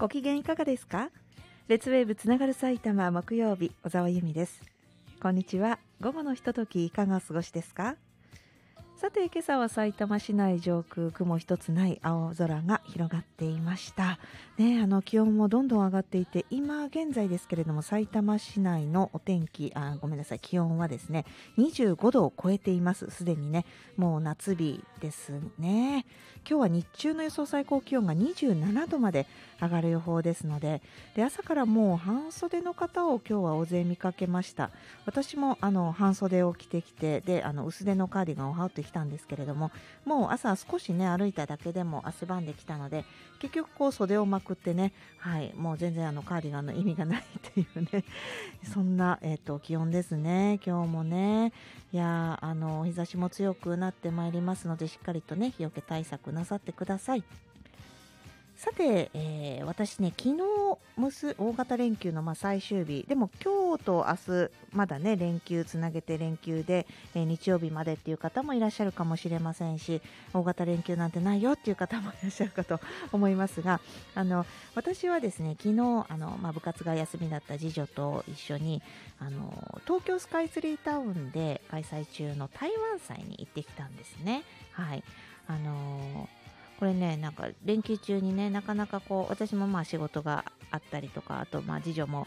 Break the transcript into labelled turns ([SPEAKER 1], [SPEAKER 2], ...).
[SPEAKER 1] ご機嫌いかがですか？レッツウェーブつながる埼玉木曜日、小沢由美です。こんにちは。午後のひとときいかがお過ごしですか？さて今朝は埼玉市内上空、雲一つない青空が広がっていましたね。気温もどんどん上がっていて、今現在ですけれども埼玉市内のお天気、気温はですね25度を超えています。すでにねもう夏日ですね。今日は日中の予想最高気温が27度まで上がる予報ですので、朝からもう半袖の方を今日は大勢見かけました。私も半袖を着てきて、で薄手のカーディガンを羽織ってきたんですけれども、もう朝少しね歩いただけでも汗ばんできたので、結局こう袖をまくってね、もう全然カーディガンの意味がないっていうねそんな、気温ですね今日もね。いや日差しも強くなってまいりますので、しっかりとね日よけ対策なさってください。さて、私ね昨日大型連休の最終日でも、今日と明日まだね連休つなげて連休で、日曜日までっていう方もいらっしゃるかもしれませんし、大型連休なんてないよっていう方もいらっしゃるかと思いますが、私はですね昨日部活が休みだった次女と一緒に東京スカイツリータウンで開催中の台湾祭に行ってきたんですね。これねなんか連休中にねなかなかこう、私も仕事があったりとか、あと次女も